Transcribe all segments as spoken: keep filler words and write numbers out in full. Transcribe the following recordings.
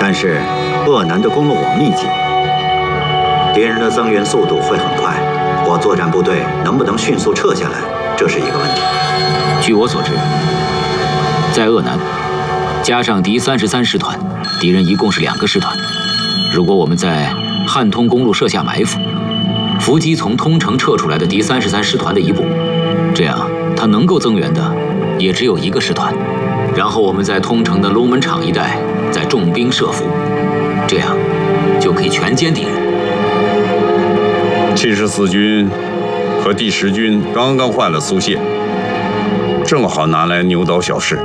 但是鄂南的公路网密集，敌人的增援速度会很快，我作战部队能不能迅速撤下来，这是一个问题。 据我所知，在鄂南，加上敌三十三师团，敌人一共是两个师团。如果我们在汉通公路设下埋伏，伏击从通城撤出来的敌三十三师团的一部，这样他能够增援的也只有一个师团。然后我们在通城的龙门场一带再重兵设伏，这样就可以全歼敌人。 七十四军和第十军刚刚换了苏谢，正好拿来牛刀小试。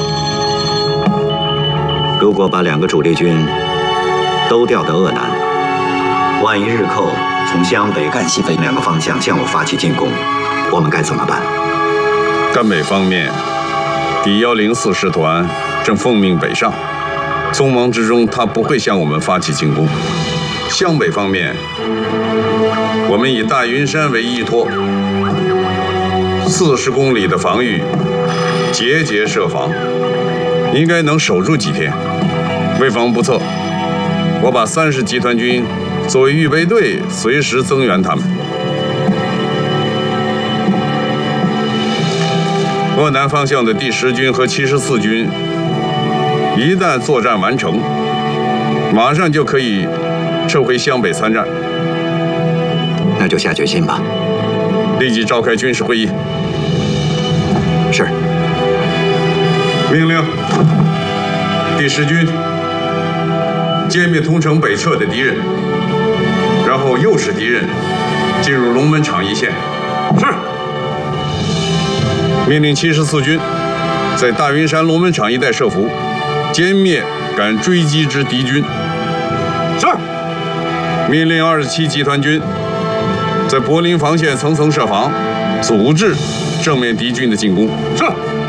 如果把两个主力军都调到鄂南，万一日寇从湘北、赣西北两个方向向我发起进攻，我们该怎么办？ 赣北方面，第一零四师团正奉命北上，匆忙之中他不会向我们发起进攻。湘北方面，我们以大云山为依托，四十公里的防御，节节设防，应该能守住几天。为防不测，我把三十集团军作为预备队，随时增援他们。鄂南方向的第十军和七十四军，一旦作战完成，马上就可以撤回湘北参战。 那就下决心吧。 立即召开军事会议。 是。 命令第十军歼灭通城北侧的敌人，然后诱使敌人进入龙门场一线。是。命令七十四军在大云山龙门场一带设伏，歼灭敢追击之敌军。是。命令二十七集团军在柏林防线层层设防，阻止正面敌军的进攻。是。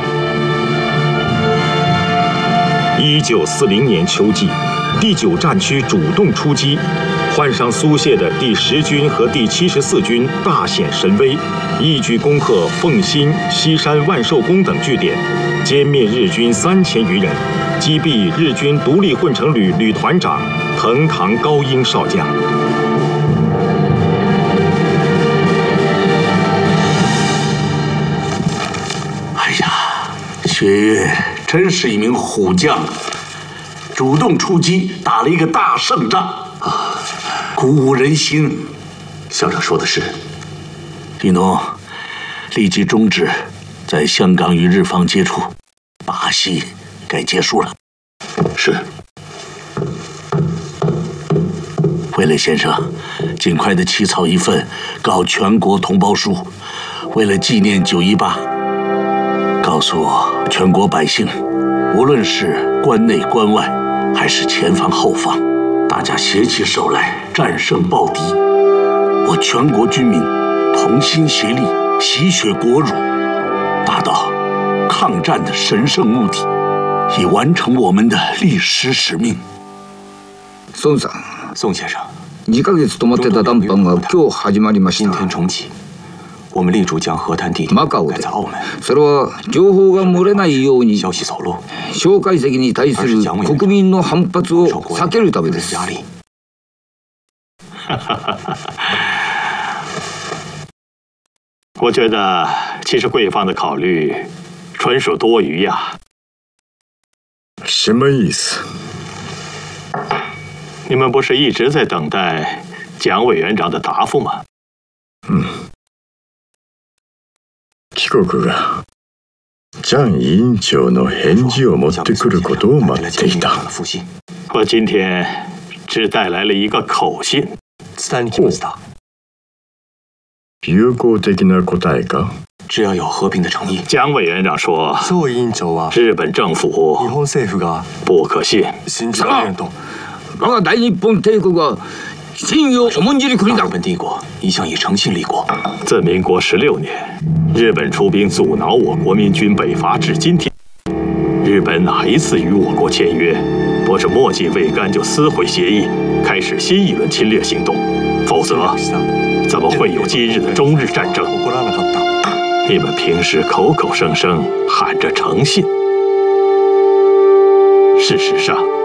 一九四零年秋季，第九战区主动出击，换上苏谢的第十军和第七十四军大显神威，一举攻克凤新、西山、万寿宫等据点，歼灭日军三千余人，击毙日军独立混成旅旅团长藤堂高英少将。 哎呀，薛岳真是一名虎将，主动出击，打了一个大胜仗啊，鼓舞人心。校长说的是，李农立即终止在香港与日方接触，把戏该结束了。是。卫磊先生，尽快的起草一份告全国同胞书，为了纪念九一八，告诉全国百姓，无论是关内关外，还是前方后方，大家携起手来，战胜暴敌。我全国军民同心协力，洗雪国辱，达到抗战的神圣目的，以完成我们的历史使命。 宋さん、 宋先生， にかげつ止まってた談判が今日始まりました。 今天重启。我们力主将和谈地点改在澳门。 それは情報が漏れないように、 消息走漏。 蒋介石に対する国民の反発を避けるためです。 我觉得，其实贵方的考虑纯属多余呀。 什么意思？ 你们不是一直在等待蒋委员长的答复吗？ 嗯。貴国が蒋委員長の返事を持ってくることを待っていた。 我今天只带来了一个口信。 友好的な答えか？ 只要有和平的诚意。 蒋委员长说，日本政府不可信。 我が大日本帝国が信用重んじる国だ。 日本帝国一向以诚信立国。 自民国十六年，日本出兵阻挠我国民军北伐至今天，日本哪一次与我国签约，不是墨迹未干就撕毁协议，开始新一轮侵略行动？否则，怎么会有今日的中日战争？你们平时口口声声喊着诚信，事实上。